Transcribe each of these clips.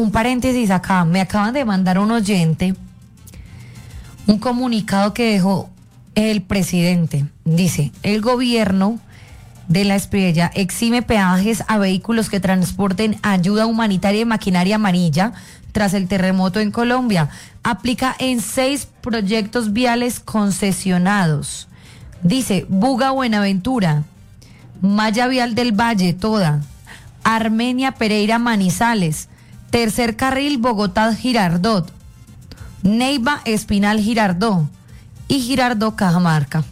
un paréntesis acá. Me acaban de mandar un oyente un comunicado que dejó el presidente. Dice, el gobierno de la Espriella exime peajes a vehículos que transporten ayuda humanitaria y maquinaria amarilla tras el terremoto en Colombia. Aplica en 6 proyectos viales concesionados. Dice, Buga Buenaventura, Malla Vial del Valle, toda, Armenia Pereira Manizales, Tercer Carril Bogotá Girardot, Neiva Espinal Girardó y Girardó Cajamarca.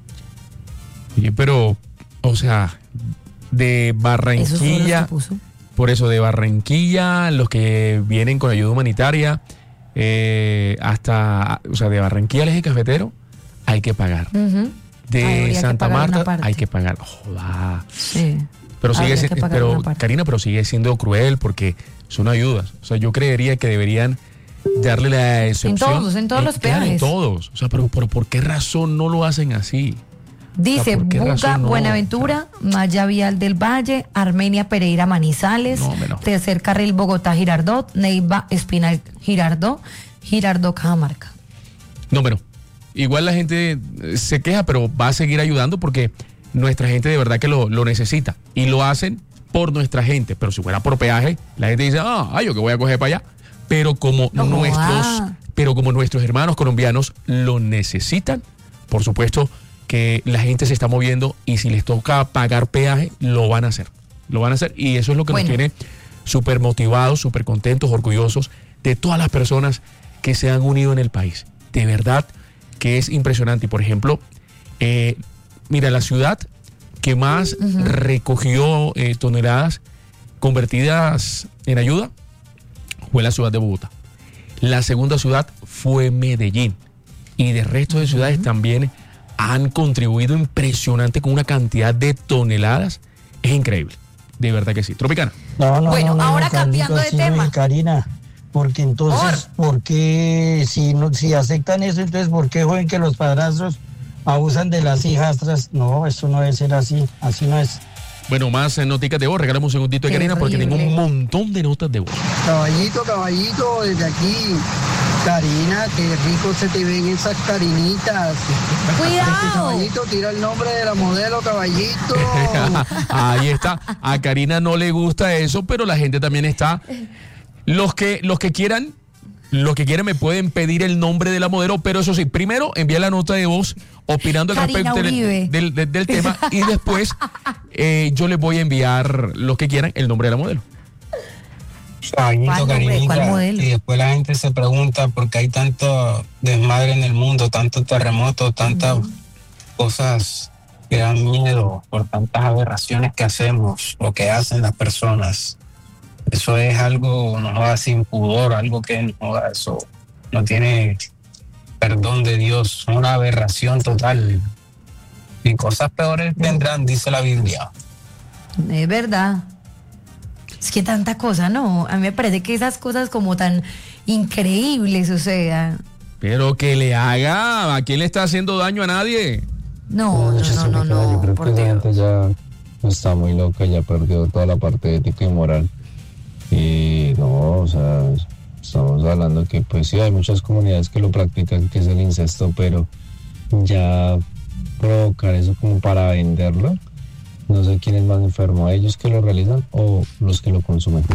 Oye, pero, o sea, de Barranquilla, por eso de Barranquilla, los que vienen con ayuda humanitaria, hasta, o sea, de Barranquilla al Eje Cafetero, hay que pagar. De Santa Marta hay que pagar. Joda. Sí. Pero Karina, pero sigue siendo cruel porque son ayudas. O sea, yo creería que deberían darle la excepción. En todos los peajes. En todos. O sea, pero ¿por qué razón no lo hacen así? Dice, Buga Buenaventura, Malla Vial del Valle, Armenia Pereira Manizales, Tercer Carril Bogotá Girardot, Neiva Espinal Girardó, Girardó Cajamarca. No, pero igual la gente se queja, pero va a seguir ayudando porque nuestra gente de verdad que lo necesita. Y lo hacen por nuestra gente. Pero si fuera por peaje, la gente dice, yo que voy a coger para allá. Pero como nuestros hermanos colombianos lo necesitan, por supuesto que la gente se está moviendo y si les toca pagar peaje, lo van a hacer. Lo van a hacer y eso es lo que nos tiene súper motivados, súper contentos, orgullosos de todas las personas que se han unido en el país. De verdad que es impresionante. Y por ejemplo, mira, la ciudad que más recogió toneladas convertidas en ayuda fue la ciudad de Bogotá. La segunda ciudad fue Medellín. Y de resto de ciudades también han contribuido impresionante con una cantidad de toneladas. Es increíble. De verdad que sí. Tropicana. Ahora cambiando de tema. Karina, porque entonces, ¿por qué si aceptan eso, entonces por qué joven que los padrastros abusan de las hijastras? No, eso no debe ser así. Así no es. Bueno, más noticas de voz. Regálame un segundito de Karina porque tengo un montón de notas de voz. Caballito, desde aquí. Karina, qué rico se te ven esas carinitas. ¡Cuidado! Caballito, tira el nombre de la modelo, caballito. Ahí está. A Karina no le gusta eso, pero la gente también está. Los que quieran me pueden pedir el nombre de la modelo, pero eso sí, primero envía la nota de voz opinando al respecto del tema y después yo les voy a enviar los que quieran el nombre de la modelo. ¿Cuál modelo? Y después la gente se pregunta por qué hay tanto desmadre en el mundo, tanto terremoto, tantas cosas que dan miedo, por tantas aberraciones que hacemos o que hacen las personas. Eso es algo, no joda, sin pudor, algo que no joda, eso no tiene perdón de Dios, una aberración total. Y cosas peores vendrán, dice la Biblia. Es verdad. Es que tanta cosa, ¿no? A mí me parece que esas cosas como tan increíbles, o sea. Pero que le haga, ¿a quién le está haciendo daño a nadie? No. Yo creo que la gente ya está muy loca, ya perdió toda la parte ética y moral. Y no, o sea, estamos hablando que pues sí, hay muchas comunidades que lo practican, que es el incesto, pero ya provocar eso como para venderlo, no sé quién es más enfermo, ellos que lo realizan o los que lo consumen.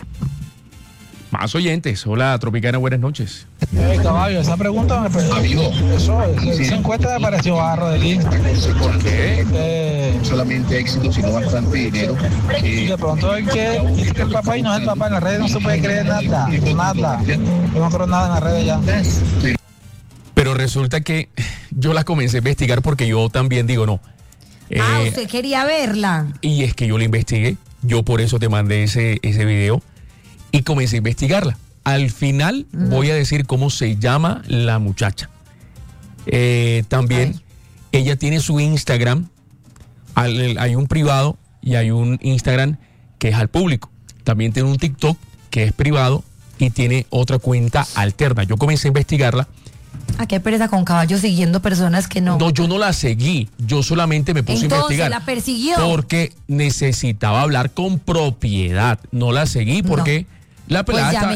Más oyentes. Hola, Tropicana, buenas noches. Caballo, esa pregunta me pareció. Esa encuesta me pareció barro de lista. ¿Por qué? Solamente éxito, sino bastante dinero. Y de pronto el que el papá y no es el papá, en las redes no se puede creer nada. Yo no creo nada en las redes ya. Pero resulta que yo la comencé a investigar porque yo también digo no. Usted quería verla. Y es que yo la investigué. Yo por eso te mandé ese video. Y comencé a investigarla. Al final voy a decir cómo se llama la muchacha. También ella tiene su Instagram. Hay un privado y hay un Instagram que es al público. También tiene un TikTok que es privado y tiene otra cuenta alterna. Yo comencé a investigarla. ¿A qué pereza con caballos siguiendo personas que no? No, yo no la seguí. Yo solamente me puse a investigar. ¿La persiguió? Porque necesitaba hablar con propiedad. No la seguí porque la pelada